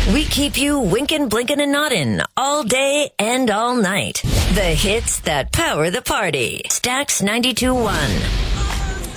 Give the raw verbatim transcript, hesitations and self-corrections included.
We keep you winking, blinking, and nodding all day and all night. The hits that power the party. Stax ninety-two point one.